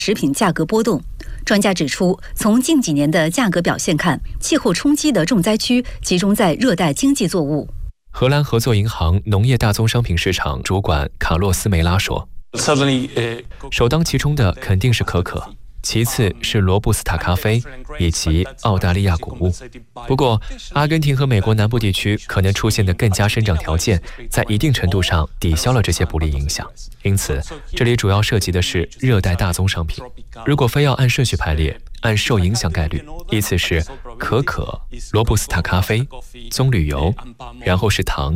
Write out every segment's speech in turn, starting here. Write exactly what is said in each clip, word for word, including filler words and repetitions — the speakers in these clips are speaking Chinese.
食品价格波动。专家指出，从近几年的价格表现看，气候冲击的重灾区集中在热带经济作物。 荷兰合作银行农业大宗商品市场主管卡洛斯梅拉说，首当其冲的肯定是可可，其次是罗布斯塔咖啡以及澳大利亚谷物。不过，阿根廷和美国南部地区可能出现的更佳生长条件，在一定程度上抵消了这些不利影响。因此，这里主要涉及的是热带大宗商品。如果非要按顺序排列，按受影响概率，依次是可可、罗布斯塔咖啡、棕榈油，然后是糖。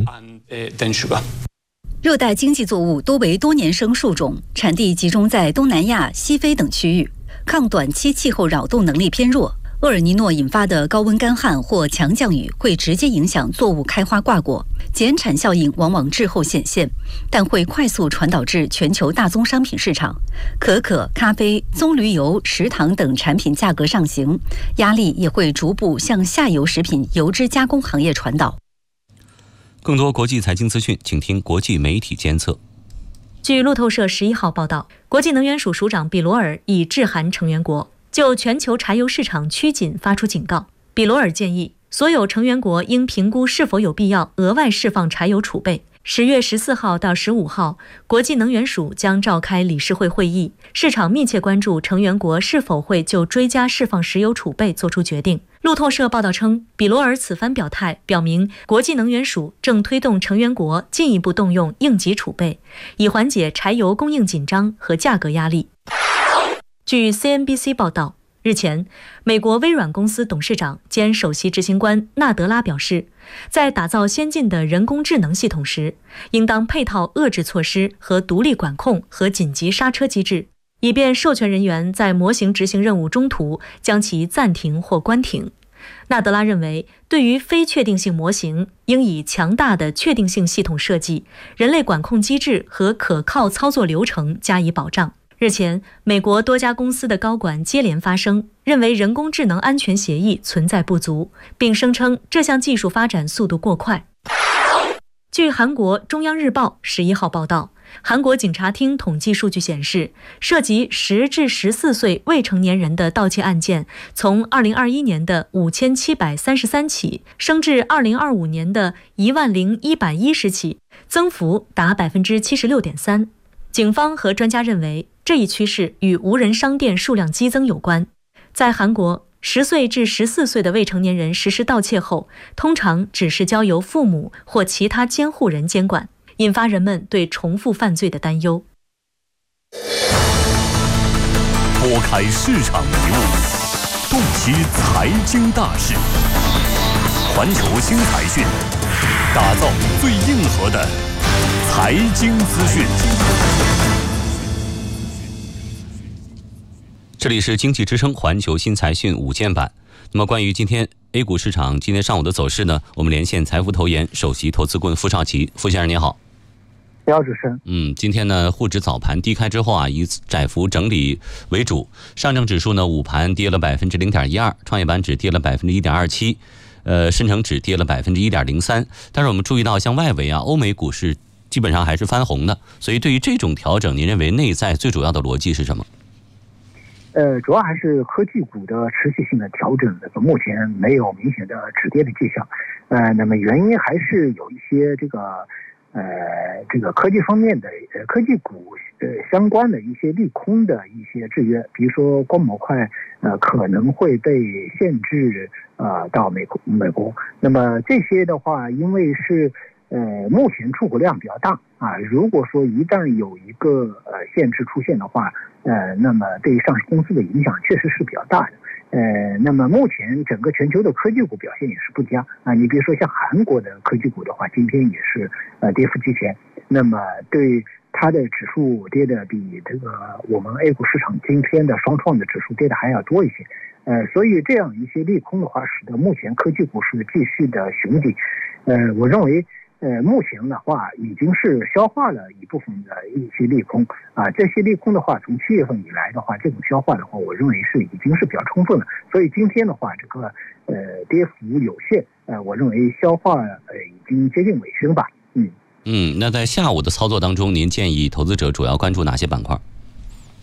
热带经济作物多为多年生树种，产地集中在东南亚、西非等区域，抗短期气候扰动能力偏弱。厄尔尼诺引发的高温干旱或强降雨会直接影响作物开花挂果，减产效应往往滞后显现，但会快速传导至全球大宗商品市场。可可、咖啡、棕榈油、食糖等产品价格上行，压力也会逐步向下游食品油脂加工行业传导。 更多国际财经资讯，请听国际媒体监测。 据路透社十一号报道，国际能源署署长比罗尔已致函成员国，就全球柴油市场趋紧发出警告。比罗尔建议所有成员国应评估是否有必要额外释放柴油储备。十月十四号到十五号，国际能源署将召开理事会会议，市场密切关注成员国是否会就追加释放石油储备作出决定。路透社报道称，比罗尔此番表态表明，国际能源署正推动成员国进一步动用应急储备，以缓解柴油供应紧张和价格压力。据 C N B C 报道，日前，美国微软公司董事长兼首席执行官纳德拉表示，在打造先进的人工智能系统时，应当配套遏制措施和独立管控和紧急刹车机制，以便授权人员在模型执行任务中途将其暂停或关停。纳德拉认为，对于非确定性模型，应以强大的确定性系统设计、人类管控机制和可靠操作流程加以保障。日前，美国多家公司的高管接连发声，认为人工智能安全协议存在不足，并声称这项技术发展速度过快。据韩国中央日报十一号报道，韩国警察厅统计数据显示，涉及十至十四岁未成年人的盗窃案件，从二零二一年的五千七百三十三起升至二零二五年的一万零一百一十起，增幅达百分之七十六点三。警方和专家认为，这一趋势与无人商店数量激增有关。在韩国，十岁至十四岁的未成年人实施盗窃后，通常只是交由父母或其他监护人监管，引发人们对重复犯罪的担忧。 拨开市场迷雾，洞悉财经大事，环球新财讯，打造最硬核的财经资讯。 这里是经济之声环球新财讯午间版。那么关于今天 A 股市场今天上午的走势呢，我们连线财富投研首席投资顾问傅少奇。傅先生您好。 你好，主持人。 嗯，今天呢，沪指早盘低开之后啊，以窄幅整理为主。上证指数呢，午盘跌了百分之零点一二，创业板指跌了百分之一点二七，呃，深成指跌了百分之一点零三。但是我们注意到，像外围啊，欧美股市基本上还是翻红的。所以对于这种调整，您认为内在最主要的逻辑是什么？ 呃，主要还是科技股的持续性的调整，那个目前没有明显的止跌的迹象。呃，那么原因还是有一些这个呃这个科技方面的呃科技股呃相关的一些利空的一些制约，比如说光模块呃可能会被限制呃到美国美国。那么这些的话，因为是呃目前出口量比较大啊，如果说一旦有一个呃限制出现的话，呃，那么对于上市公司的影响确实是比较大的。呃，那么目前整个全球的科技股表现也是不佳啊。你比如说像韩国的科技股的话，今天也是呃跌幅居前。那么对它的指数跌的比这个我们 A 股市场今天的双创的指数跌的还要多一些。呃，所以这样一些利空的话，使得目前科技股是继续的熊底。呃，我认为。呃，目前的话已经是消化了一部分的一些利空啊，这些利空的话，从七月份以来的话，这种消化的话，我认为是已经是比较充分了。所以今天的话，这个呃跌幅有限，呃，我认为消化呃已经接近尾声吧。嗯嗯，那在下午的操作当中，您建议投资者主要关注哪些板块？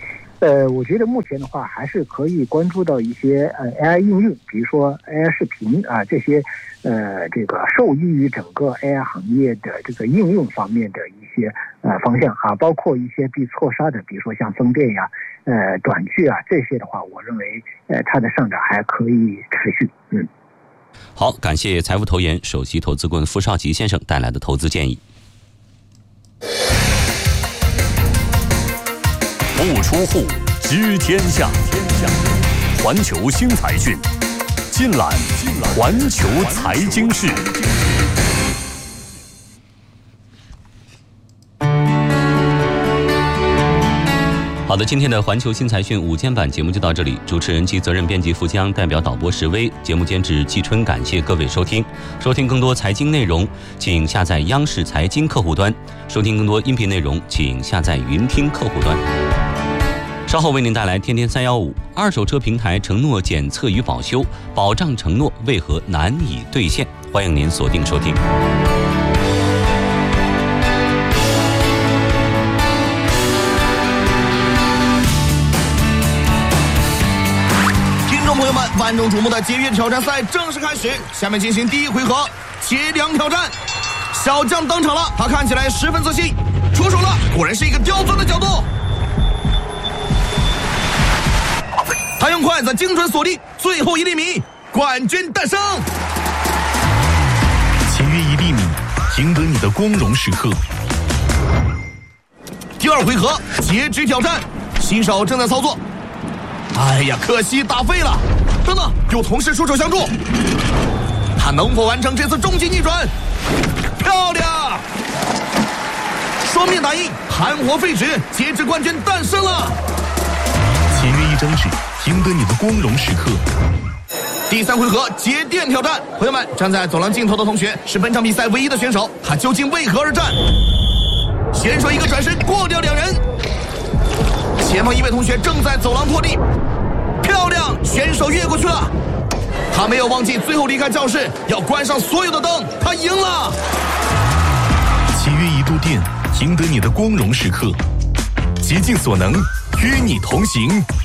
呃，我觉得目前的话，还是可以关注到一些呃 A I 应用，比如说 A I 视频啊这些，呃，这个受益于整个 A I 行业的这个应用方面的一些呃方向啊，包括一些被错杀的，比如说像风电呀、呃短剧啊这些的话，我认为呃它的上涨还可以持续。嗯， 好，感谢财富投研首席投资顾问傅少吉先生带来的投资建议。 不出户知天下，环球新财讯，尽览环球财经事。 好的，今天的环球新财讯午间版节目就到这里，主持人及责任编辑付江，代表导播石威，节目监制季春，感谢各位收听。收听更多财经内容，请下载央视财经客户端；收听更多音频内容，请下载云听客户端。稍后为您带来天天三幺五，二手车平台承诺检测与保修，保障承诺为何难以兑现？欢迎您锁定收听。 听众朋友们，万众瞩目的节约挑战赛正式开始，下面进行第一回合节粮挑战。小将登场了，他看起来十分自信，出手了，果然是一个刁钻的角度。他用筷子精准锁定最后一厘米，冠军诞生。 签约一厘米，赢得你的光荣时刻。 第二回合截止挑战，新手正在操作。哎呀，可惜打废了。等等，有同事出手相助，他能否完成这次终极逆转？漂亮！双面打印，含活废纸，截止冠军诞生了。 签约一张纸，赢得你的光荣时刻。 第三回合节电挑战，朋友们，站在走廊尽头的同学是本场比赛唯一的选手，他究竟为何而战？选手一个转身过掉两人，前方一位同学正在走廊拖地，漂亮，选手越过去了，他没有忘记最后离开教室要关上所有的灯，他赢了。 签约一度电，赢得你的光荣时刻，竭尽所能，与你同行。